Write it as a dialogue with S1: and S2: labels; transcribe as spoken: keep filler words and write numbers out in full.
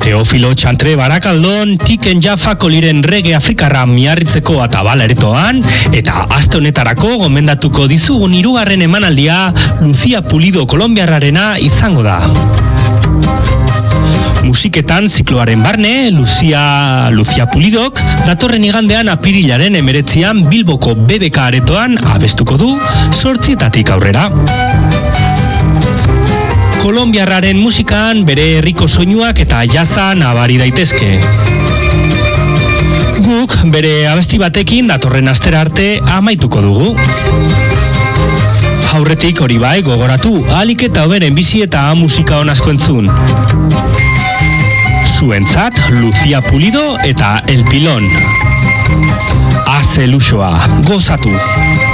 S1: Teofilo Txantre Barakaldon, Tiken Jaffa Koliren rege afrikarra miarritzeko atabala eretoan, eta aste honetarako gomendatuko dizugun hirugarren emanaldia Lucia Pulido kolombiarrarena izango da. Musiketan zikloaren barne, Lucia, Lucia Pulidok, datorren igandean apirilaren emeretzian Bilboko B B K aretoan abestuko du, zortzietatik aurrera. Kolombiarraren musikan bere herriko soinuak eta jazza nabari daitezke. Guk bere abesti batekin datorren astera arte amaituko dugu. Aurretik hori bai gogoratu, ahalik eta hoberen bizi eta musika on asko entzun. Zuentzat, Lucia Pulido eta El Pilón. Haze luxoa, gozatu!